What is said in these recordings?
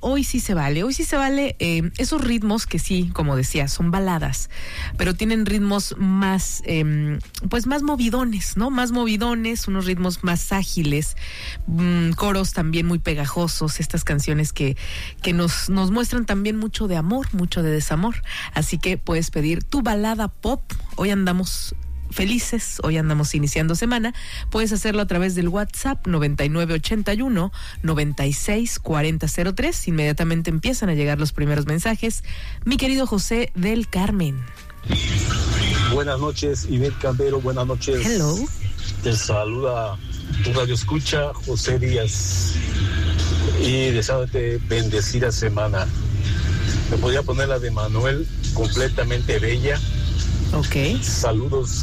hoy sí se vale. Hoy sí se vale esos ritmos que sí, como decía, son baladas, pero tienen ritmos más, pues más movidones, ¿no? Más movidones, unos ritmos más ágiles, coros también muy pegajosos, estas canciones que nos muestran también mucho de amor, mucho de desamor. Así que puedes pedir tu balada pop. Hoy andamos felices, hoy andamos iniciando semana. Puedes hacerlo a través del WhatsApp 9981-964003. Inmediatamente empiezan a llegar los primeros mensajes. Mi querido José del Carmen. Buenas noches, Ivette Cambero, buenas noches. Hello. Te saluda tu radio escucha, José Díaz. Y deseándote bendecida semana. Me podría poner la de Manuel, completamente bella. Ok. Saludos.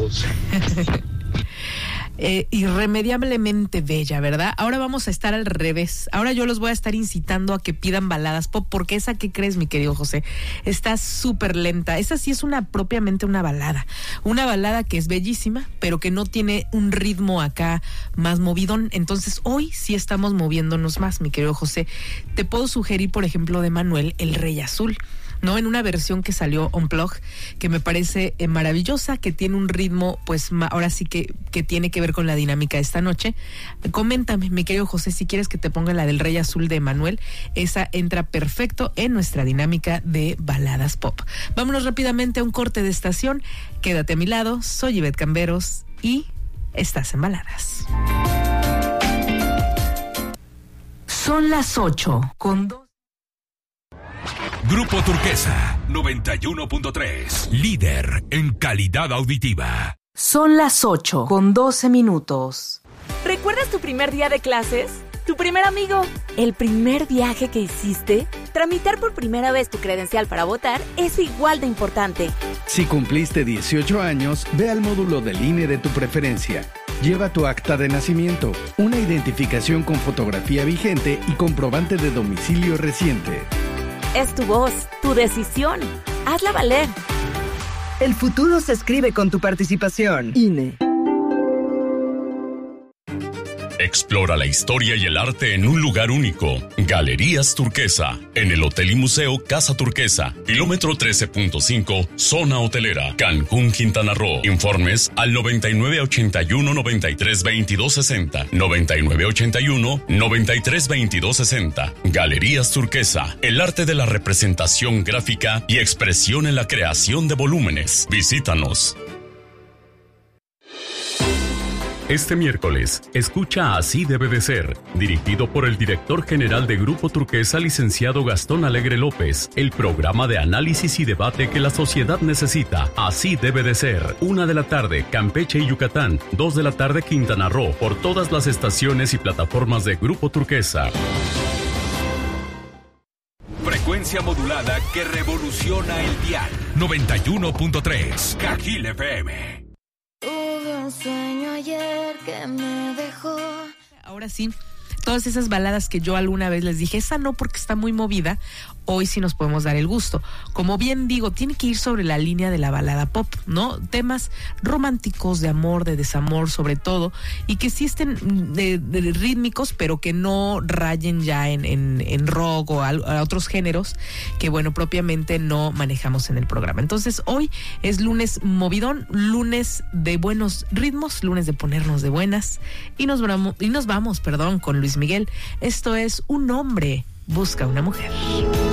Irremediablemente bella, ¿verdad? Ahora vamos a estar al revés. Ahora yo los voy a estar incitando a que pidan baladas pop, porque esa, ¿qué crees, mi querido José? Está súper lenta. Esa sí es propiamente una balada. Una balada que es bellísima, pero que no tiene un ritmo acá más movidón. Entonces, hoy sí estamos moviéndonos más, mi querido José. Te puedo sugerir, por ejemplo, de Manuel, El Rey Azul, ¿no? En una versión que salió Unplugged, que me parece maravillosa, que tiene un ritmo, pues ahora sí que tiene que ver con la dinámica de esta noche. Coméntame, mi querido José, si quieres que te ponga la del Rey Azul de Manuel. Esa entra perfecto en nuestra dinámica de baladas pop. Vámonos rápidamente a un corte de estación. Quédate a mi lado, soy Ivette Camberos y estás en Baladas. Son las 8:02. Grupo Turquesa 91.3, líder en calidad auditiva. Son las 8:12. ¿Recuerdas tu primer día de clases? ¿Tu primer amigo? ¿El primer viaje que hiciste? Tramitar por primera vez tu credencial para votar es igual de importante. Si cumpliste 18 años, ve al módulo del INE de tu preferencia. Lleva tu acta de nacimiento, una identificación con fotografía vigente y comprobante de domicilio reciente. Es tu voz, tu decisión. Hazla valer. El futuro se escribe con tu participación. INE. Explora la historia y el arte en un lugar único. Galerías Turquesa, en el Hotel y Museo Casa Turquesa, kilómetro 13.5, zona hotelera, Cancún, Quintana Roo. Informes al 9981-932260, 9981-932260. Galerías Turquesa, el arte de la representación gráfica y expresión en la creación de volúmenes. Visítanos. Este miércoles, escucha Así debe de ser, dirigido por el director general de Grupo Turquesa, licenciado Gastón Alegre López, el programa de análisis y debate que la sociedad necesita. Así debe de ser. 1 de la tarde, Campeche y Yucatán. 2 de la tarde, Quintana Roo, por todas las estaciones y plataformas de Grupo Turquesa. Frecuencia modulada que revoluciona el dial. 91.3, Cajil FM. Tuve un sueño ayer que me dejó. Ahora sí, todas esas baladas que yo alguna vez les dije, esa no porque está muy movida, hoy sí nos podemos dar el gusto. Como bien digo, tiene que ir sobre la línea de la balada pop, ¿no? Temas románticos, de amor, de desamor sobre todo, y que sí estén de rítmicos, pero que no rayen ya en rock o a otros géneros que, bueno, propiamente no manejamos en el programa. Entonces, hoy es lunes movidón, lunes de buenos ritmos, lunes de ponernos de buenas, y nos vamos con Luis Miguel. Esto es Un hombre busca una mujer.